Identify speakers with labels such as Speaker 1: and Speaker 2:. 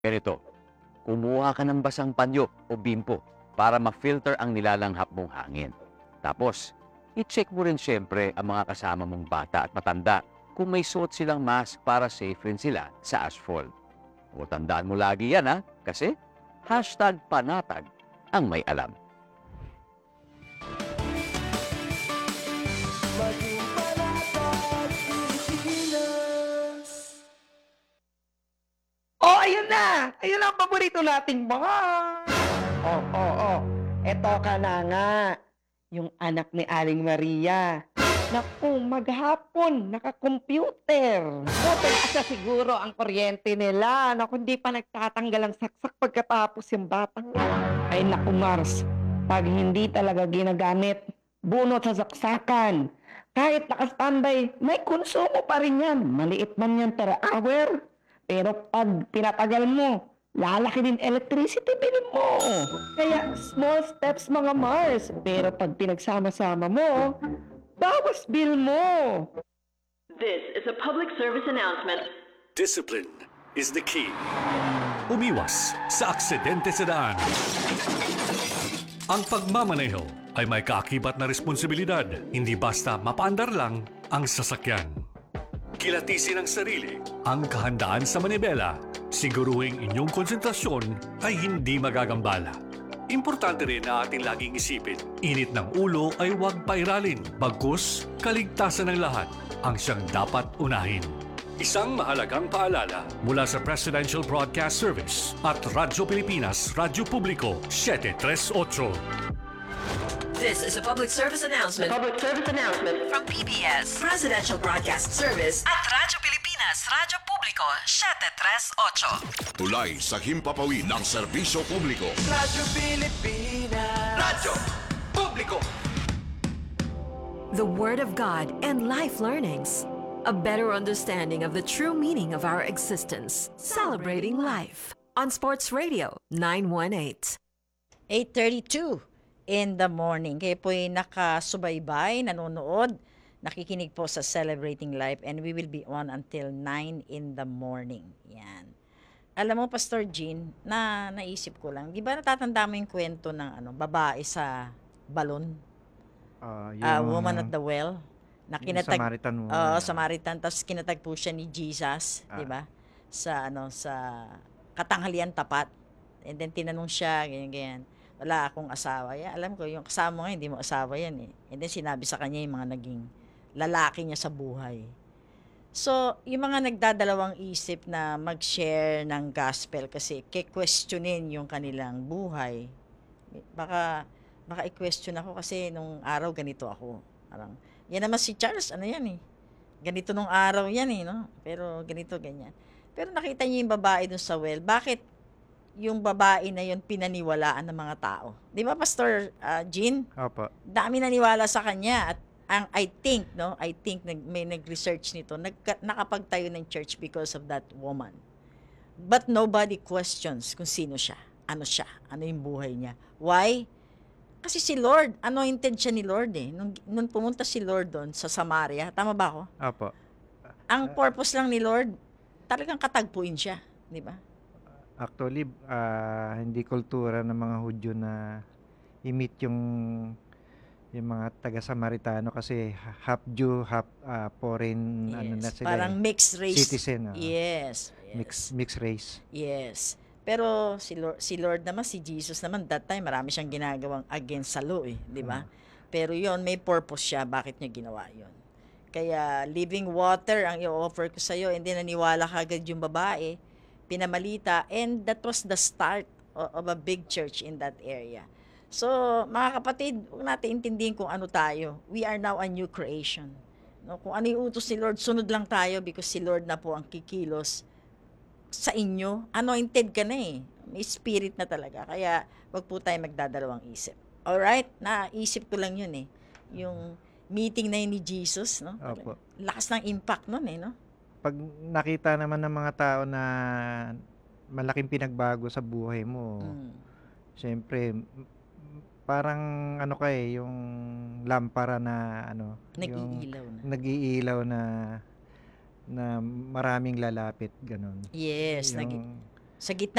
Speaker 1: Ganito, kumuha ka ng basang panyo o bimpo para ma-filter ang nilalanghap mong hangin. Tapos, i-check mo rin siyempre ang mga kasama mong bata at matanda kung may suot silang mask para safe rin sila sa asphalt. O tandaan mo lagi yan, ha, kasi #panatag ang may alam.
Speaker 2: Maging panatag Pilipinas.
Speaker 3: Oh, ayun na! Ayun ang paborito nating bar! Eto ka na nga. Yung anak ni Aling Maria. Naku, maghapon, naka-computer. Asa siguro ang kuryente nila. Naku, hindi pa nagtatanggal ang saksak pagkatapos yung batang. Ay naku, Mars. Pag hindi talaga ginagamit, bunot sa saksakan. Kahit naka-standby, may konsumo pa rin yan. Maliit man yan per hour. Pero pag pinatagal mo, lalaki din electricity bill mo. Kaya small steps mga Mars. Pero pag pinagsama-sama mo, bawas bill mo.
Speaker 4: This is a public service announcement.
Speaker 5: Discipline is the key. Umiwas sa aksidente sa daan. Ang pagmamaneho ay may kaakibat na responsibilidad, hindi basta mapaandar lang ang sasakyan. Kilatisin ang sarili, ang kahandaan sa manibela, siguruhing inyong konsentrasyon ay hindi magagambala. Importante rin na ating laging isipin, init ng ulo ay huwag pairalin, bagkus kaligtasan ng lahat ang siyang dapat unahin. Isang mahalagang paalala mula sa Presidential Broadcast Service at Radyo Pilipinas, Radyo Publiko 738.
Speaker 4: This is a public service announcement
Speaker 3: Public service announcement.
Speaker 4: from PBS, Presidential Broadcast Service at Radyo Pilipinas, Radyo Publiko 738.
Speaker 6: Tulay sa himpapawid ng serbisyo publiko.
Speaker 2: Radyo Pilipinas. Radyo Publiko.
Speaker 7: The Word of God and life learnings. A better understanding of the true meaning of our existence. Celebrating life. On Sports Radio 918.
Speaker 8: 8:32 in the morning. Kayo po'y nakasubaybay, nanonood, nakikinig po sa Celebrating Life, and we will be on until 9 in the morning. Yan. Alam mo, Pastor Jean, naisip ko lang, di ba natatanda mo yung kwento ng babae sa balon? Woman at the well? Na kinatag,
Speaker 9: Samaritan woman.
Speaker 8: Samaritan, tapos kinatag po siya ni Jesus, di ba? Sa katanghalian tapat. And then tinanong siya, ganyan. Wala akong asawa. Alam ko, yung kasama mo nga, hindi mo asawa yan eh. And then sinabi sa kanya yung mga naging lalaki niya sa buhay. So, yung mga nagdadalawang isip na mag-share ng gospel kasi questionin yung kanilang buhay. Baka i-question ako kasi nung araw ganito ako. Parang, yan naman si Charles, ano yan eh. Ganito nung araw yan eh, no? Pero ganito, ganyan. Pero nakita niyo yung babae dun sa well. Bakit yung babae na yun pinaniwalaan ng mga tao? Di ba, Pastor Jean?
Speaker 9: Opo.
Speaker 8: Dami naniwala sa kanya at I think may nag-research nito, nakapagtayo ng church because of that woman. But nobody questions kung sino siya, ano yung buhay niya. Why? Kasi si Lord, anointed siya ni Lord eh. Nung pumunta si Lord doon sa Samaria, tama ba ako?
Speaker 9: Opo.
Speaker 8: Ang purpose lang ni Lord, talagang katagpuin siya, di ba?
Speaker 9: Actually, hindi kultura ng mga Hudyo na i-meet yung mga taga-Samaritano kasi half Jew, half foreign,
Speaker 8: Yes,
Speaker 9: na sila
Speaker 8: parang mixed race.
Speaker 9: citizen.
Speaker 8: Yes.
Speaker 9: Mixed race.
Speaker 8: Yes. Pero si Lord naman, si Jesus naman, that time, marami siyang ginagawang against sa law eh, di ba? Pero yon may purpose siya, bakit niya ginawa yon. Kaya living water ang i-offer ko sa'yo, and then naniwala kagad yung babae, pinamalita, and that was the start of a big church in that area. So, mga kapatid, huwag natin intindihin kung ano tayo. We are now a new creation. No? Kung ano yung utos ni Lord, sunod lang tayo because si Lord na po ang kikilos sa inyo. Anointed ka na eh. May spirit na talaga. Kaya, wag po tayo magdadalawang isip. Alright? Naisip ko lang yun eh. Yung meeting na yun ni Jesus, no?
Speaker 9: Opo.
Speaker 8: Lakas ng impact nun eh, no?
Speaker 9: Pag nakita naman ng mga tao na malaking pinagbago sa buhay mo, siyempre, parang yung lampara na
Speaker 8: Nag-iilaw na.
Speaker 9: nag-iilaw na maraming lalapit, ganun.
Speaker 8: Yes.
Speaker 9: Yung
Speaker 8: Sa gitna